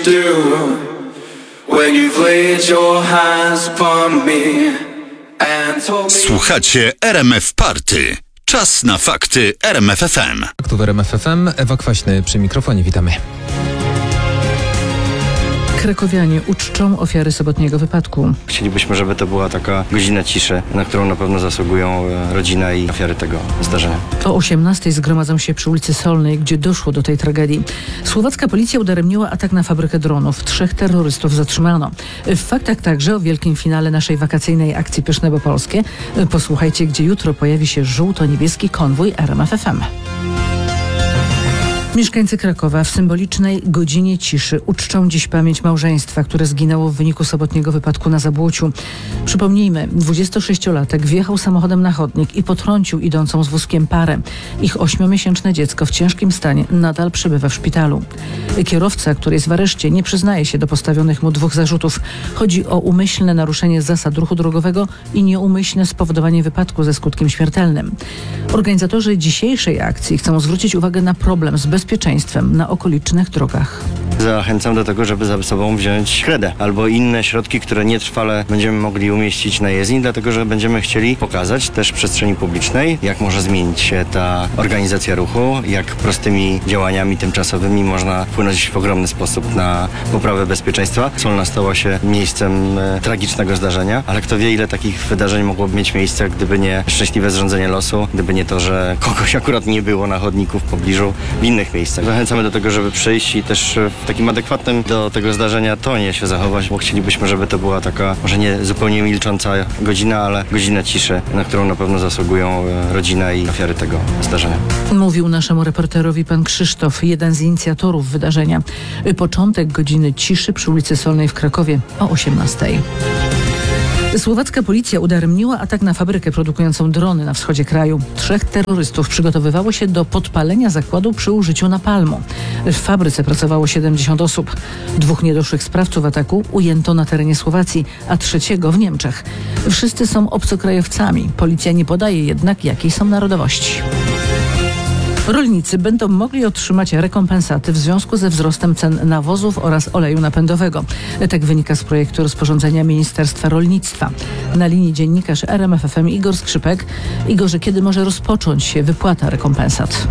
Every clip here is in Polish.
do when you've laid your hands upon me and told me... Słuchacie RMF Party. Czas na fakty RMF FM. Tu w RMF FM, Ewa Kwaśny przy mikrofonie, witamy. Krakowianie uczczą ofiary sobotniego wypadku. Chcielibyśmy, żeby to była taka godzina ciszy, na którą na pewno zasługują rodzina i ofiary tego zdarzenia. O 18:00 zgromadzą się przy ulicy Solnej, gdzie doszło do tej tragedii. Słowacka policja udaremniła atak na fabrykę dronów. 3 terrorystów zatrzymano. W faktach także o wielkim finale naszej wakacyjnej akcji Pyszne bo Polskie. Posłuchajcie, gdzie jutro pojawi się żółto-niebieski konwój RMF FM. Mieszkańcy Krakowa w symbolicznej godzinie ciszy uczczą dziś pamięć małżeństwa, które zginęło w wyniku sobotniego wypadku na Zabłociu. Przypomnijmy, 26-latek wjechał samochodem na chodnik i potrącił idącą z wózkiem parę. Ich 8-miesięczne dziecko w ciężkim stanie nadal przebywa w szpitalu. Kierowca, który jest w areszcie, nie przyznaje się do postawionych mu 2 zarzutów. Chodzi o umyślne naruszenie zasad ruchu drogowego i nieumyślne spowodowanie wypadku ze skutkiem śmiertelnym. Organizatorzy dzisiejszej akcji chcą zwrócić uwagę na problem z bezpieczeństwem na okolicznych drogach. Zachęcam do tego, żeby za sobą wziąć kredę albo inne środki, które nietrwale będziemy mogli umieścić na jezdni, dlatego że będziemy chcieli pokazać też w przestrzeni publicznej, jak może zmienić się ta organizacja ruchu, jak prostymi działaniami tymczasowymi można wpłynąć w ogromny sposób na poprawę bezpieczeństwa. Solna stała się miejscem tragicznego zdarzenia, ale kto wie, ile takich wydarzeń mogłoby mieć miejsce, gdyby nie szczęśliwe zrządzenie losu, gdyby nie to, że kogoś akurat nie było na chodniku w pobliżu w innych miejscach. Zachęcamy do tego, żeby przyjść i też w takim adekwatnym do tego zdarzenia tonie się zachować, bo chcielibyśmy, żeby to była taka może nie zupełnie milcząca godzina, ale godzina ciszy, na którą na pewno zasługują rodzina i ofiary tego zdarzenia. Mówił naszemu reporterowi pan Krzysztof, jeden z inicjatorów wydarzenia. Początek godziny ciszy przy ulicy Solnej w Krakowie o 18:00. Słowacka policja udaremniła atak na fabrykę produkującą drony na wschodzie kraju. 3 terrorystów przygotowywało się do podpalenia zakładu przy użyciu napalmu. W fabryce pracowało 70 osób. 2 niedoszłych sprawców ataku ujęto na terenie Słowacji, a 3 w Niemczech. Wszyscy są obcokrajowcami. Policja nie podaje jednak, jakiej są narodowości. Rolnicy będą mogli otrzymać rekompensaty w związku ze wzrostem cen nawozów oraz oleju napędowego. Tak wynika z projektu rozporządzenia Ministerstwa Rolnictwa. Na linii dziennikarz RMF FM Igor Skrzypek. Igorze, kiedy może rozpocząć się wypłata rekompensat?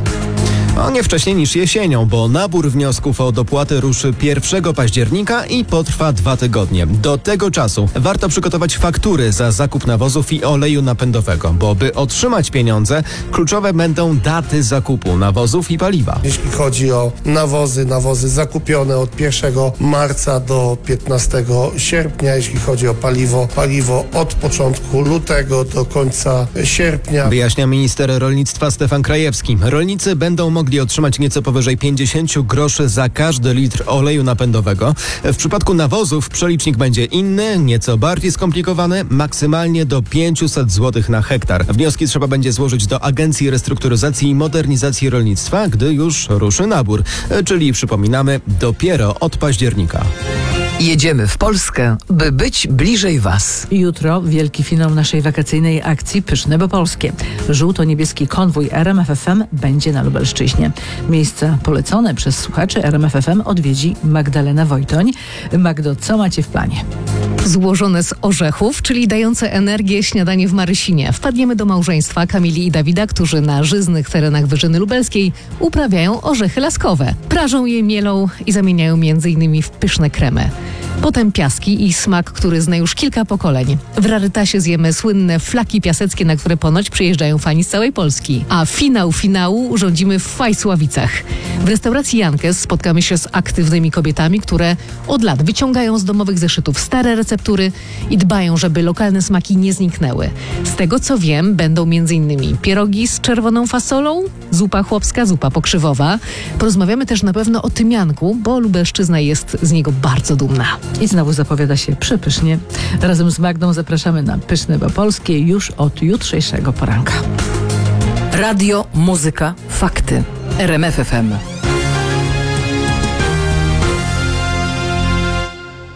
Nie wcześniej niż jesienią, bo nabór wniosków o dopłaty ruszy 1 października i potrwa 2 tygodnie. Do tego czasu warto przygotować faktury za zakup nawozów i oleju napędowego, bo by otrzymać pieniądze, kluczowe będą daty zakupu nawozów i paliwa. Jeśli chodzi o nawozy zakupione od 1 marca do 15 sierpnia, jeśli chodzi o paliwo od początku lutego do końca sierpnia. Wyjaśnia minister rolnictwa Stefan Krajewski. Rolnicy będą mogli otrzymać nieco powyżej 50 groszy za każdy litr oleju napędowego. W przypadku nawozów przelicznik będzie inny, nieco bardziej skomplikowany, maksymalnie do 500 zł na hektar. Wnioski trzeba będzie złożyć do Agencji Restrukturyzacji i Modernizacji Rolnictwa, gdy już ruszy nabór, czyli przypominamy, dopiero od października. Jedziemy w Polskę, by być bliżej Was. Jutro wielki finał naszej wakacyjnej akcji Pyszne bo Polskie. Żółto-niebieski konwój RMF FM będzie na Lubelszczyźnie. Miejsca polecone przez słuchaczy RMF FM odwiedzi Magdalena Wojtoń. Magdo, co macie w planie? Złożone z orzechów, czyli dające energię śniadanie w Marysinie. Wpadniemy do małżeństwa Kamili i Dawida, którzy na żyznych terenach Wyżyny Lubelskiej uprawiają orzechy laskowe. Prażą je, mielą i zamieniają m.in. w pyszne kremy. Potem piaski i smak, który zna już kilka pokoleń. W rarytasie zjemy słynne flaki piaseckie, na które ponoć przyjeżdżają fani z całej Polski. A finał finału urządzimy w Fajsławicach. W restauracji Jankes spotkamy się z aktywnymi kobietami, które od lat wyciągają z domowych zeszytów stare receptury i dbają, żeby lokalne smaki nie zniknęły. Z tego co wiem, będą m.in. pierogi z czerwoną fasolą, zupa chłopska, zupa pokrzywowa. Porozmawiamy też na pewno o tymianku, bo Lubelszczyzna jest z niego bardzo dumna. I znowu zapowiada się przepysznie. Razem z Magdą zapraszamy na Pyszne bo Polskie już od jutrzejszego poranka. Radio, muzyka, fakty. RMF FM.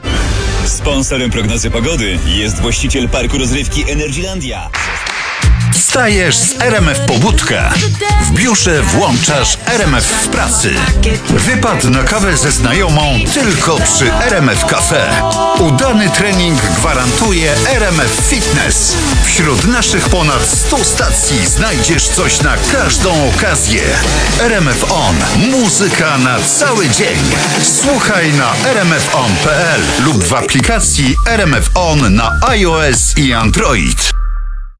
Sponsorem prognozy pogody jest właściciel parku rozrywki Energylandia. Wstajesz z RMF Pobudka. W biurze włączasz RMF w pracy. Wypad na kawę ze znajomą tylko przy RMF Cafe. Udany trening gwarantuje RMF Fitness. Wśród naszych ponad 100 stacji znajdziesz coś na każdą okazję. RMF On. Muzyka na cały dzień. Słuchaj na rmfon.pl lub w aplikacji RMF On na iOS i Android.